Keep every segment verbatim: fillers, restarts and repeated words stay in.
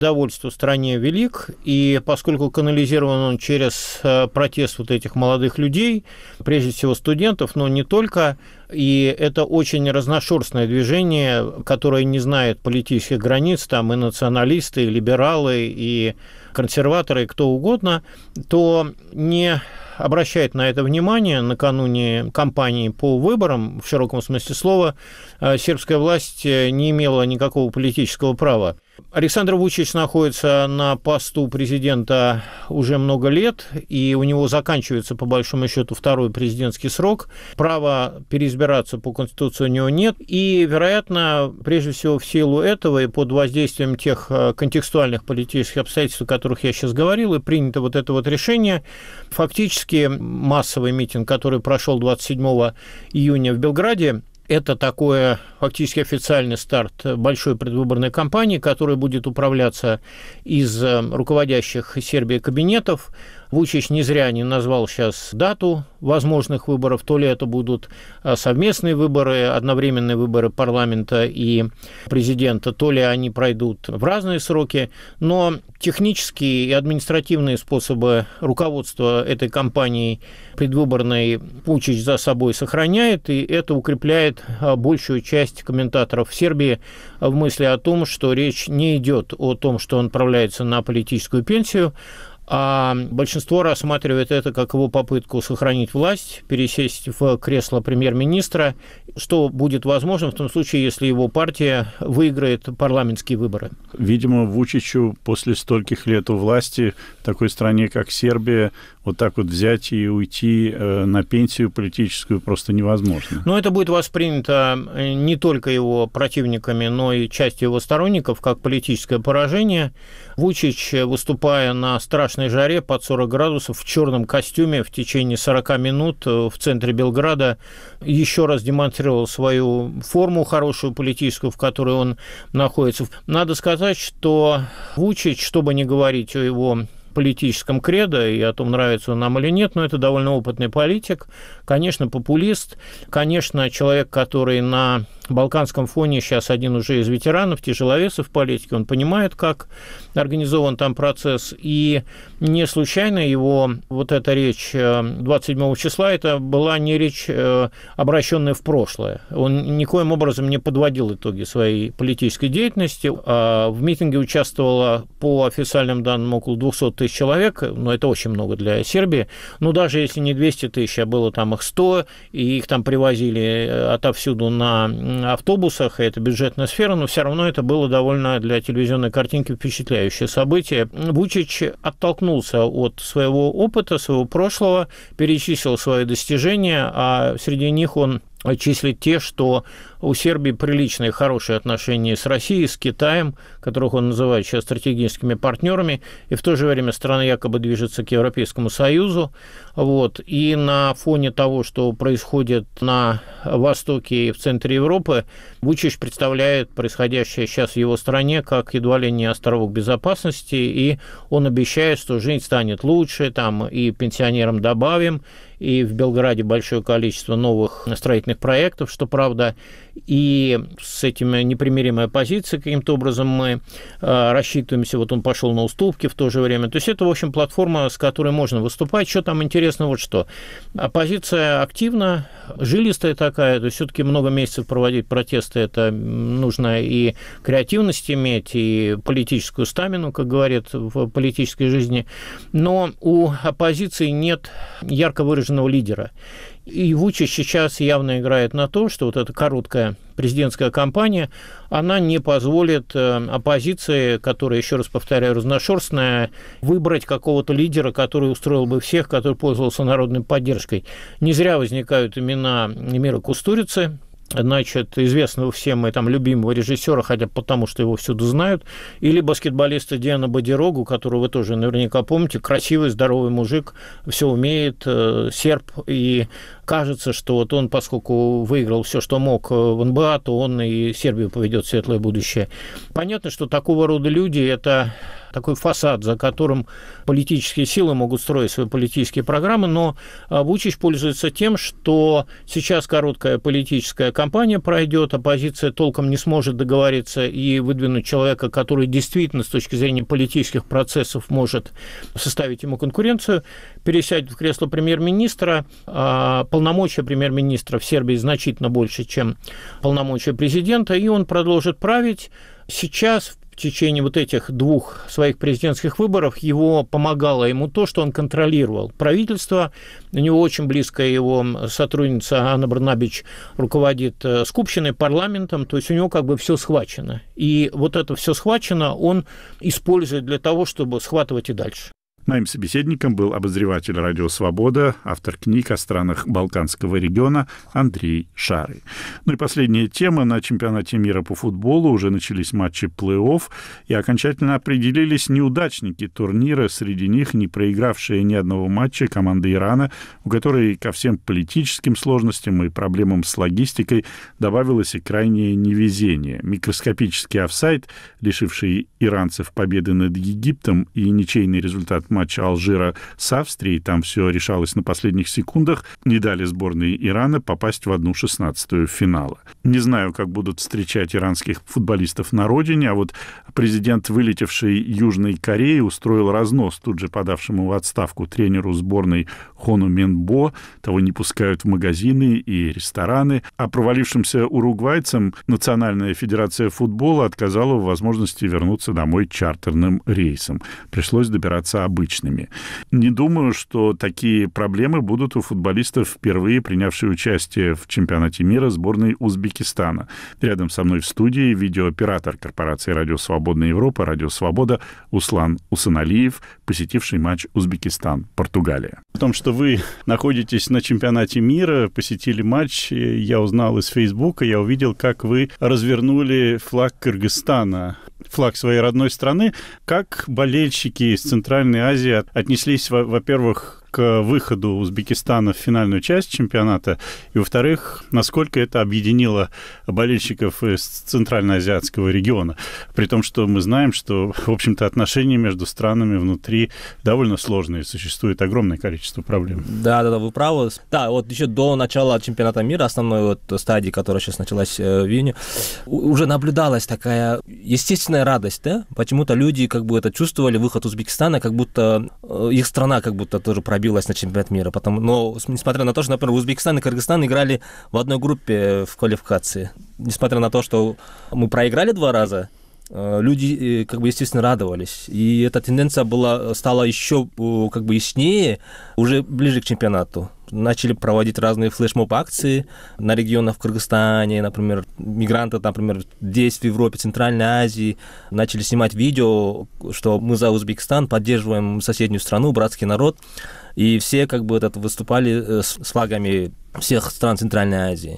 довольство стране велик, и поскольку канализирован он через протест вот этих молодых людей, прежде всего студентов, но не только, и это очень разношерстное движение, которое не знает политических границ, там и националисты, и либералы, и консерваторы, и кто угодно, то не обращает на это внимание. Накануне кампании по выборам, в широком смысле слова, сербская власть не имела никакого политического права. Александр Вучич находится на посту президента уже много лет, и у него заканчивается, по большому счету, второй президентский срок. Права переизбираться по Конституции у него нет, и, вероятно, прежде всего в силу этого и под воздействием тех контекстуальных политических обстоятельств, о которых я сейчас говорил, и принято вот это вот решение. Фактически массовый митинг, который прошел двадцать седьмого июня в Белграде, это такой фактически официальный старт большой предвыборной кампании, которая будет управляться из руководящих Сербии кабинетов. Вучич не зря не назвал сейчас дату возможных выборов. То ли это будут совместные выборы, одновременные выборы парламента и президента, то ли они пройдут в разные сроки. Но технические и административные способы руководства этой кампанией предвыборной Вучич за собой сохраняет, и это укрепляет большую часть комментаторов в Сербии в мысли о том, что речь не идет о том, что он отправляется на политическую пенсию, а большинство рассматривает это как его попытку сохранить власть, пересесть в кресло премьер-министра, что будет возможно в том случае, если его партия выиграет парламентские выборы. Видимо, Вучичу после стольких лет у власти в такой стране, как Сербия, вот так вот взять и уйти на пенсию политическую просто невозможно. Но это будет воспринято не только его противниками, но и частью его сторонников как политическое поражение. Вучич, выступая на страшной жаре под сорок градусов в черном костюме в течение сорок минут в центре Белграда, еще раз демонстрировал свою форму хорошую политическую, в которой он находится. Надо сказать, что Вучич, что бы ни говорить о его политическом кредо и о том, нравится он нам или нет, но это довольно опытный политик, конечно, популист, конечно, человек, который на балканском фоне сейчас один уже из ветеранов, тяжеловесов в политике, он понимает, как организован там процесс, и не случайно его вот эта речь двадцать седьмого числа, это была не речь, обращенная в прошлое. Он никоим образом не подводил итоги своей политической деятельности. В митинге участвовало по официальным данным около двухсот тысяч человек, но это очень много для Сербии, но даже если не двести тысяч, а было там их сто, и их там привозили отовсюду на автобусах, и это бюджетная сфера, но все равно это было довольно для телевизионной картинки впечатляющее событие. Вучич оттолкнулся от своего опыта, своего прошлого, перечислил свои достижения, а среди них он числит те, что у Сербии приличные, хорошие отношения с Россией, с Китаем, которых он называет сейчас стратегическими партнерами, и в то же время страна якобы движется к Европейскому Союзу. Вот. И на фоне того, что происходит на Востоке и в центре Европы, Вучич представляет происходящее сейчас в его стране как едва ли не островок безопасности, и он обещает, что жизнь станет лучше, там и пенсионерам добавим, и в Белграде большое количество новых строительных проектов, что правда, и с этим непримиримой оппозицией каким-то образом мы э, рассчитываемся, вот он пошел на уступки в то же время. То есть это, в общем, платформа, с которой можно выступать. Что там интересно, вот что. Оппозиция активна, жилистая такая, то есть все-таки много месяцев проводить протесты, это нужно и креативность иметь, и политическую стамину, как говорят в политической жизни, но у оппозиции нет ярко выраженного лидера. И Вучич сейчас явно играет на то, что вот эта короткая президентская кампания, она не позволит оппозиции, которая, еще раз повторяю, разношерстная, выбрать какого-то лидера, который устроил бы всех, который пользовался народной поддержкой. Не зря возникают имена Эмира Кустурицы, значит, известного всем и там любимого режиссера, хотя потому, что его всюду знают, или баскетболиста Диана Бадирогу, которого вы тоже наверняка помните, красивый, здоровый мужик, все умеет, серб, и кажется, что вот он, поскольку выиграл все, что мог в эн бэ а, то он и Сербию поведет в светлое будущее. Понятно, что такого рода люди – это такой фасад, за которым политические силы могут строить свои политические программы, но Вучич пользуется тем, что сейчас короткая политическая кампания пройдет, оппозиция толком не сможет договориться и выдвинуть человека, который действительно с точки зрения политических процессов может составить ему конкуренцию, пересядет в кресло премьер-министра. Полномочия премьер-министра в Сербии значительно больше, чем полномочия президента, и он продолжит править. Сейчас, в течение вот этих двух своих президентских выборов, его помогало ему то, что он контролировал правительство. У него очень близкая его сотрудница Анна Брнабич руководит скупщиной, парламентом, то есть у него как бы все схвачено. И вот это все схвачено он использует для того, чтобы схватывать и дальше. Моим собеседником был обозреватель «Радио Свобода», автор книг о странах Балканского региона Андрей Шарый. Ну и последняя тема. На чемпионате мира по футболу уже начались матчи плей-офф, и окончательно определились неудачники турнира. Среди них не проигравшая ни одного матча команда Ирана, у которой ко всем политическим сложностям и проблемам с логистикой добавилось и крайнее невезение. Микроскопический офсайд, лишивший иранцев победы над Египтом, и ничейный результат матча Алжира с Австрией, там все решалось на последних секундах, не дали сборной Ирана попасть в одну шестнадцатую финала. Не знаю, как будут встречать иранских футболистов на родине, а вот президент вылетевшей Южной Кореи устроил разнос тут же подавшему в отставку тренеру сборной Хону Минбо. Того не пускают в магазины и рестораны. А провалившимся уругвайцам Национальная федерация футбола отказала в возможности вернуться домой чартерным рейсом. Пришлось добираться обычными. Не думаю, что такие проблемы будут у футболистов, впервые принявших участие в чемпионате мира сборной Узбекистана. Рядом со мной в студии видеооператор корпорации «Радио Свободная Европа», «Радио Свобода» Услан Усаналиев, посетивший матч Узбекистан-Португалия. О том, что вы находитесь на чемпионате мира, посетили матч, я узнал из Фейсбука, я увидел, как вы развернули флаг Кыргызстана, флаг своей родной страны. Как болельщики из Центральной Азии отнеслись, во-первых, к выходу Узбекистана в финальную часть чемпионата, и, во-вторых, насколько это объединило болельщиков из Центральноазиатского региона, при том, что мы знаем, что, в общем-то, отношения между странами внутри довольно сложные, существует огромное количество проблем. Да, да, да, вы правы. Да, вот еще до начала чемпионата мира, основной вот стадии, которая сейчас началась в июне, уже наблюдалась такая естественная радость, да? Почему-то люди как бы это чувствовали, выход Узбекистана, как будто их страна как будто тоже пробилась на чемпионат мира. Потому, но несмотря на то, что, например, Узбекистан и Кыргызстан играли в одной группе в квалификации, несмотря на то, что мы проиграли два раза, люди, как бы, естественно, радовались. И эта тенденция была, стала еще как бы яснее уже ближе к чемпионату. Начали проводить разные флешмоб-акции на регионах в Кыргызстане, например, мигранты, например, здесь, в Европе, Центральной Азии, начали снимать видео, что мы за Узбекистан, поддерживаем соседнюю страну, братский народ, и все как бы это выступали с флагами всех стран Центральной Азии.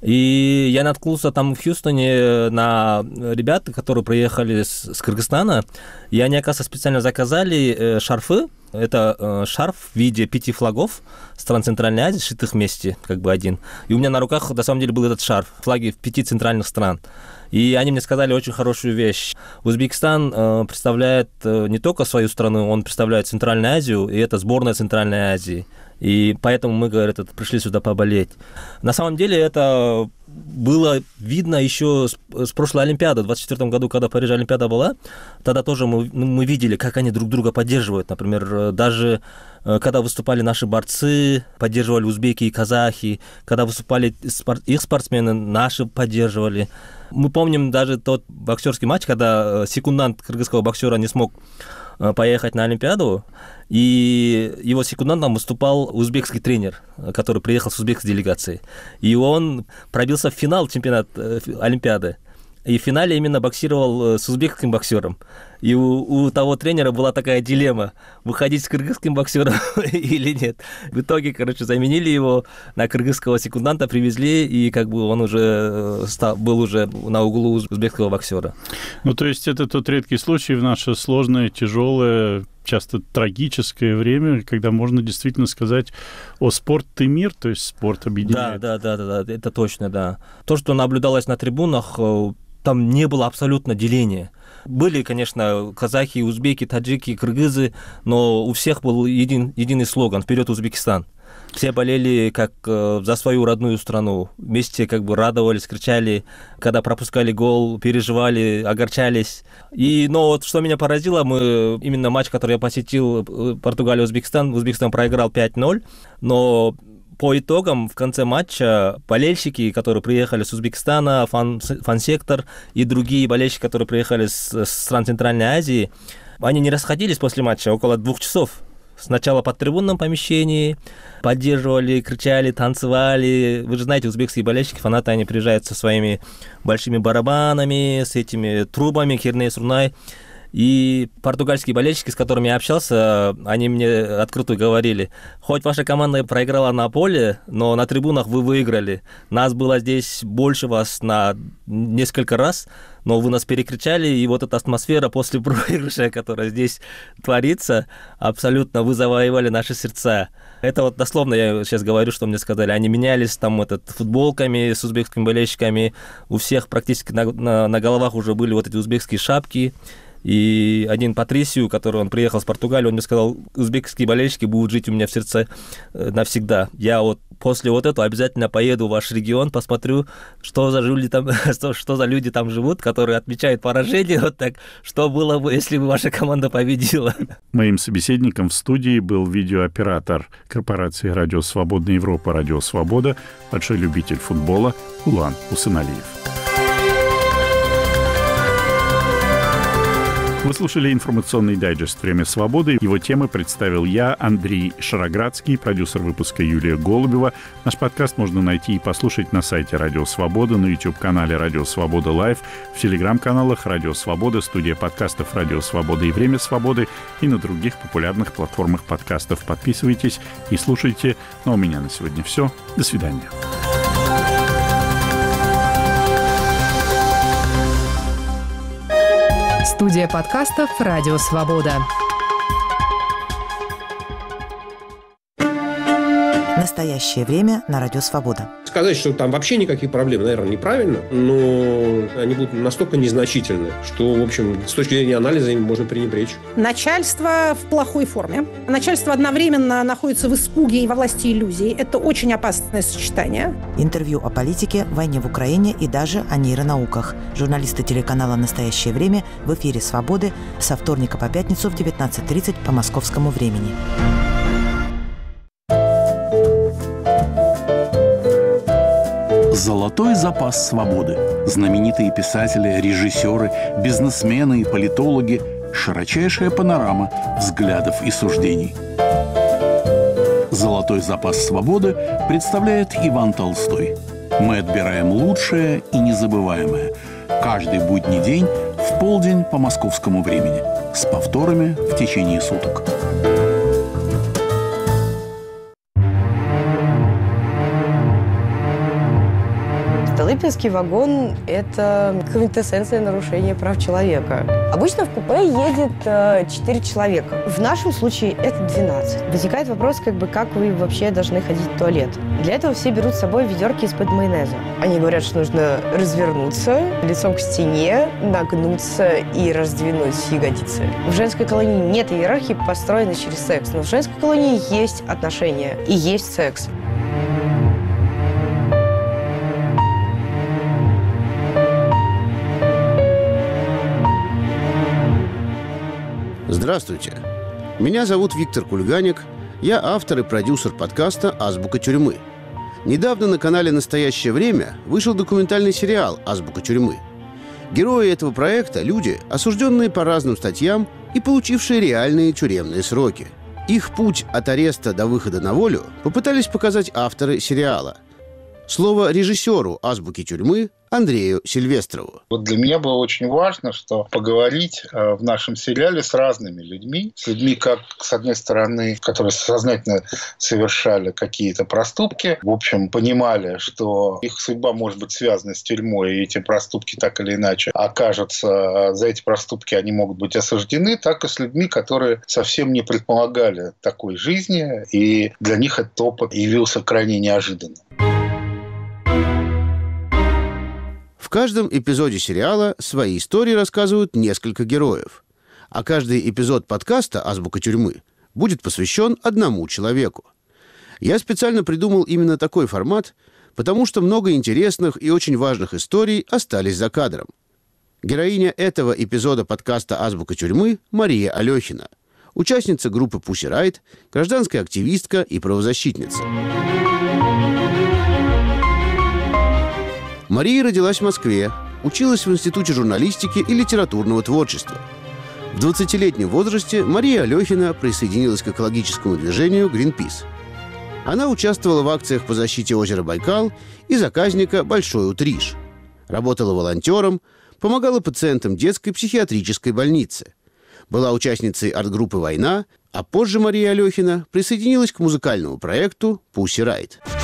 И я наткнулся там в Хьюстоне на ребят, которые приехали с, с Кыргызстана, и они, оказывается, специально заказали э, шарфы. Это э, шарф в виде пяти флагов стран Центральной Азии, сшитых вместе, как бы один. И у меня на руках, на самом деле, был этот шарф, флаги пяти центральных стран. И они мне сказали очень хорошую вещь. Узбекистан э, представляет э, не только свою страну, он представляет Центральную Азию, и это сборная Центральной Азии. И поэтому мы, говорят, пришли сюда поболеть. На самом деле это было видно еще с, с прошлой Олимпиады. В двадцать четвёртом году, когда в Париже Олимпиада была, тогда тоже мы, мы видели, как они друг друга поддерживают. Например, даже когда выступали наши борцы, поддерживали узбеки и казахи. Когда выступали их спортсмены, наши поддерживали. Мы помним даже тот боксерский матч, когда секундант кыргызского боксера не смог поехать на Олимпиаду, и его секундантом выступал узбекский тренер, который приехал с узбекской делегацией. И он пробился в финал чемпионата Олимпиады. И в финале именно боксировал с узбекским боксером. И у, у того тренера была такая дилемма, выходить с кыргызским боксером или нет. В итоге, короче, заменили его на кыргызского секунданта, привезли, и как бы он уже стал, был уже на углу узбекского боксера. Ну, то есть это тот редкий случай в наше сложное, тяжелое, часто трагическое время, когда можно действительно сказать о спорт и мир, то есть спорт объединяет. Да, да, да, да, да, это точно, да. То, что наблюдалось на трибунах, там не было абсолютно деления. Были, конечно, казахи, узбеки, таджики, кыргызы, но у всех был един, единый слоган «Вперед, Узбекистан!». Все болели как э, за свою родную страну. Вместе как бы радовались, кричали, когда пропускали гол, переживали, огорчались. И, но вот что меня поразило, мы, именно матч, который я посетил, Португалия-Узбекистан, Узбекистан проиграл пять ноль, но по итогам в конце матча болельщики, которые приехали с Узбекистана, фан, фан-сектор и другие болельщики, которые приехали с, с стран Центральной Азии, они не расходились после матча около двух часов. Сначала под трибунном помещении поддерживали, кричали, танцевали. Вы же знаете, узбекские болельщики, фанаты, они приезжают со своими большими барабанами, с этими трубами, кирней, сурнай. И португальские болельщики, с которыми я общался, они мне открыто говорили: хоть ваша команда проиграла на поле, но на трибунах вы выиграли. Нас было здесь больше вас на несколько раз, но вы нас перекричали, и вот эта атмосфера после проигрыша, которая здесь творится, абсолютно вы завоевали наши сердца. Это вот дословно я сейчас говорю, что мне сказали. Они менялись там этот, футболками с узбекскими болельщиками, у всех практически на, на, на головах уже были вот эти узбекские шапки. И один Патрисио, который он приехал с Португалии, он мне сказал: узбекские болельщики будут жить у меня в сердце навсегда. Я вот после вот этого обязательно поеду в ваш регион, посмотрю, что за люди там, что, что за люди там живут, которые отмечают поражение. Вот так, что было бы, если бы ваша команда победила. Моим собеседником в студии был видеооператор корпорации «Радио Свободная Европа», «Радио Свобода», большой любитель футбола Улан Усыналиев. Вы слушали информационный дайджест «Время свободы». Его темы представил я, Андрей Шароградский, продюсер выпуска Юлия Голубева. Наш подкаст можно найти и послушать на сайте «Радио Свобода», на YouTube-канале «Радио Свобода Лайв», в телеграм-каналах «Радио Свобода», студия подкастов «Радио Свобода» и «Время свободы» и на других популярных платформах подкастов. Подписывайтесь и слушайте. Ну а у меня на сегодня все. До свидания. Студия подкастов «Радио Свобода». Настоящее время на Радио Свобода. Сказать, что там вообще никаких проблем, наверное, неправильно, но они будут настолько незначительны, что, в общем, с точки зрения анализа им можно пренебречь. Начальство в плохой форме. Начальство одновременно находится в испуге и во власти иллюзий. Это очень опасное сочетание. Интервью о политике, войне в Украине и даже о нейронауках. Журналисты телеканала «Настоящее время» в эфире «Свободы» со вторника по пятницу в девятнадцать тридцать по московскому времени. Золотой запас свободы. Знаменитые писатели, режиссеры, бизнесмены и политологи. Широчайшая панорама взглядов и суждений. Золотой запас свободы представляет Иван Толстой. Мы отбираем лучшее и незабываемое. Каждый будний день в полдень по московскому времени. С повторами в течение суток. Столыпинский вагон – это квинтэссенция нарушения прав человека. Обычно в купе едет э, четыре человека. В нашем случае это двенадцать. Возникает вопрос, как бы, как вы вообще должны ходить в туалет. Для этого все берут с собой ведерки из-под майонеза. Они говорят, что нужно развернуться лицом к стене, нагнуться и раздвинуть ягодицы. В женской колонии нет иерархии, построенной через секс, но в женской колонии есть отношения и есть секс. Здравствуйте. Меня зовут Виктор Кульганик. Я автор и продюсер подкаста «Азбука тюрьмы». Недавно на канале «Настоящее время» вышел документальный сериал «Азбука тюрьмы». Герои этого проекта – люди, осужденные по разным статьям и получившие реальные тюремные сроки. Их путь от ареста до выхода на волю попытались показать авторы сериала. Слово режиссеру «Азбуки тюрьмы» Андрею Сильвестрову. Вот для меня было очень важно, что поговорить э, в нашем сериале с разными людьми. С людьми, как, с одной стороны, которые сознательно совершали какие-то проступки, в общем, понимали, что их судьба может быть связана с тюрьмой, и эти проступки так или иначе окажутся, за эти проступки они могут быть осуждены, так и с людьми, которые совсем не предполагали такой жизни, и для них этот опыт явился крайне неожиданным. В каждом эпизоде сериала свои истории рассказывают несколько героев. А каждый эпизод подкаста «Азбука тюрьмы» будет посвящен одному человеку. Я специально придумал именно такой формат, потому что много интересных и очень важных историй остались за кадром. Героиня этого эпизода подкаста «Азбука тюрьмы» Мария Алехина, участница группы Pussy Riot, гражданская активистка и правозащитница. Мария родилась в Москве, училась в Институте журналистики и литературного творчества. В двадцатилетнем возрасте Мария Алехина присоединилась к экологическому движению Greenpeace. Она участвовала в акциях по защите озера Байкал и заказника Большой Утриш. Работала волонтером, помогала пациентам детской психиатрической больницы. Была участницей арт-группы «Война», а позже Мария Алехина присоединилась к музыкальному проекту Pussy Riot.